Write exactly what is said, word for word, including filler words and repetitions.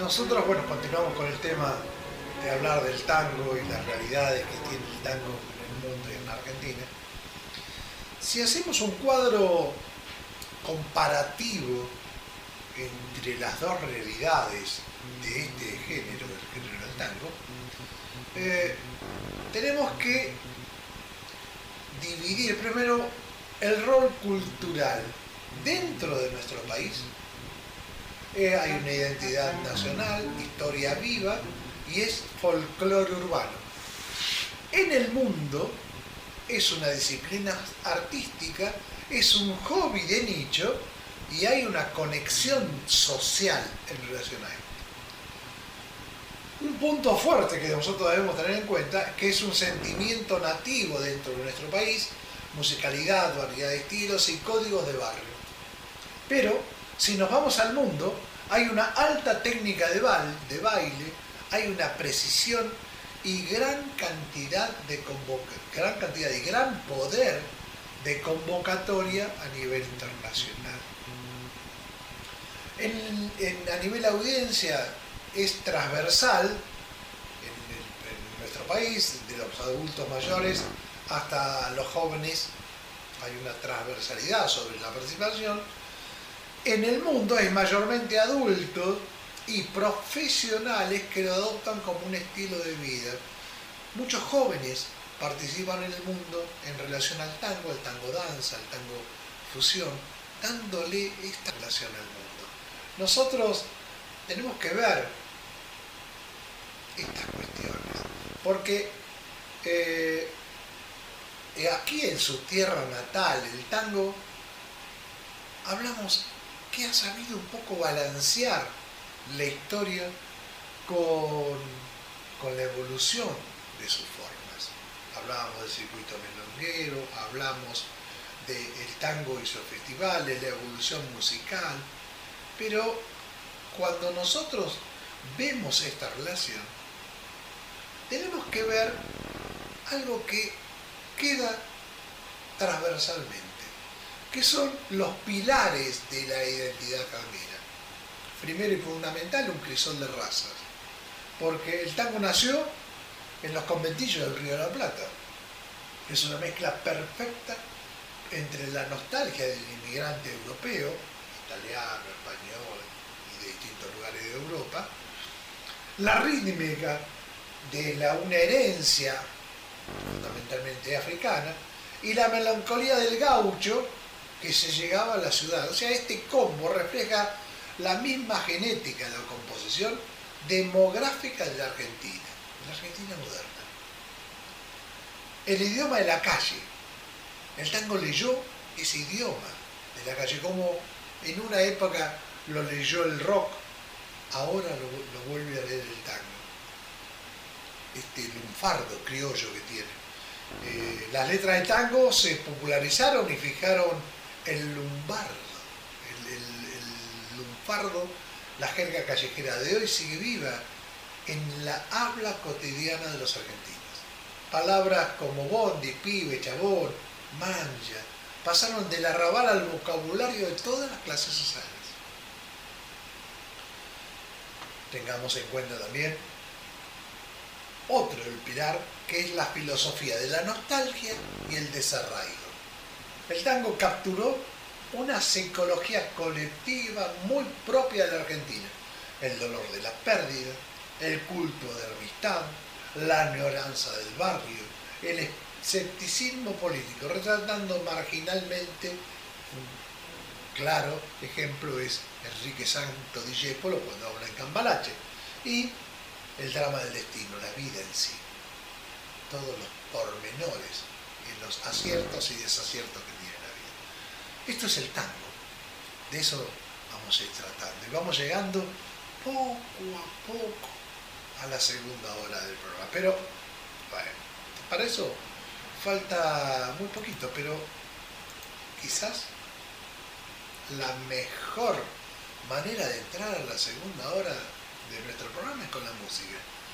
Nosotros, bueno, continuamos con el tema de hablar del tango y las realidades que tiene el tango en el mundo y en Argentina. Si hacemos un cuadro comparativo entre las dos realidades de este género, del género del tango, eh, tenemos que dividir primero el rol cultural dentro de nuestro país. Eh, hay una identidad nacional, historia viva y es folclore urbano. En el mundo es una disciplina artística, es un hobby de nicho y hay una conexión social en relación a esto. Un punto fuerte que nosotros debemos tener en cuenta es que es un sentimiento nativo dentro de nuestro país, musicalidad, variedad de estilos y códigos de barrio. Pero si nos vamos al mundo, hay una alta técnica de, ba de baile, hay una precisión y gran cantidad de convoca gran cantidad y gran poder de convocatoria a nivel internacional. En, en, a nivel audiencia es transversal en, el, en nuestro país, de los adultos mayores hasta los jóvenes, hay una transversalidad sobre la participación. En el mundo es mayormente adultos y profesionales que lo adoptan como un estilo de vida. Muchos jóvenes participan en el mundo en relación al tango, al tango danza, al tango fusión, dándole esta relación al mundo. Nosotros tenemos que ver estas cuestiones, porque eh, aquí en su tierra natal, el tango, hablamos que ha sabido un poco balancear la historia con, con la evolución de sus formas. Hablábamos del circuito milonguero, hablamos del tango y sus festivales, la evolución musical, pero cuando nosotros vemos esta relación, tenemos que ver algo que queda transversalmente, que son los pilares de la identidad tanguera. Primero y fundamental, un crisol de razas, porque el tango nació en los conventillos del Río de la Plata. Es una mezcla perfecta entre la nostalgia del inmigrante europeo, italiano, español y de distintos lugares de Europa, la rítmica de la, una herencia fundamentalmente africana y la melancolía del gaucho que se llegaba a la ciudad. O sea, este combo refleja la misma genética de la composición demográfica de la Argentina, de la Argentina moderna. El idioma de la calle. El tango leyó ese idioma de la calle, como en una época lo leyó el rock, ahora lo, lo vuelve a leer el tango. Este lunfardo criollo que tiene. Eh, las letras de tango se popularizaron y fijaron el lumbardo, el, el, el lunfardo, la jerga callejera de hoy sigue viva en la habla cotidiana de los argentinos. Palabras como bondi, pibe, chabón, mancha, pasaron del arrabal al vocabulario de todas las clases sociales. Tengamos en cuenta también otro el pilar, que es la filosofía de la nostalgia y el desarraigo. El tango capturó una psicología colectiva muy propia de la Argentina. El dolor de la pérdida, el culto de la amistad, la añoranza del barrio, el escepticismo político, retratando marginalmente. Un claro ejemplo es Enrique Santo Discépolo cuando habla en Cambalache. Y el drama del destino, la vida en sí. Todos los pormenores y los aciertos y desaciertos que tiene la vida. Esto es el tango. De eso vamos a ir tratando. Y vamos llegando poco a poco a la segunda hora del programa. Pero, bueno, para eso falta muy poquito, pero quizás la mejor manera de entrar a la segunda hora de nuestro programa es con la música.